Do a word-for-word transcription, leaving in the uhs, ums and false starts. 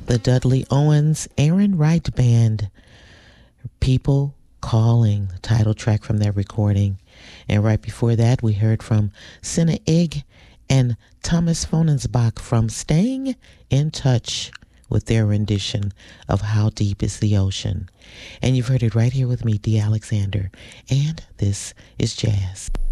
the Dudley Owens Aaron Wright Band, People Calling, the title track from their recording. And right before that, we heard from Senna Ig and Thomas Fonensbach from Staying in Touch with their rendition of How Deep is the Ocean. And you've heard it right here with me, Dee Alexander. And this is Jazz.